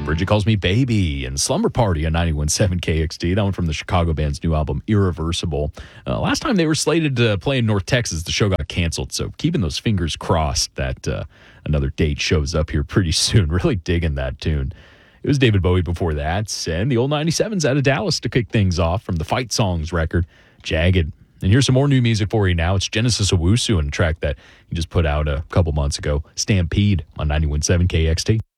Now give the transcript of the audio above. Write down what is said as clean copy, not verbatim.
Bridget Calls Me Baby and Slumber Party on 91.7 KXT. That one from the Chicago band's new album, Irreversible. Last time they were slated to play in North Texas, the show got canceled. So keeping those fingers crossed that another date shows up here pretty soon. Really digging that tune. It was David Bowie before that. And the old 97s out of Dallas to kick things off from the Fight Songs record, Jagged. And here's some more new music for you now. It's Genesis Owusu and a track that he just put out a couple months ago, Stampede on 91.7 KXT.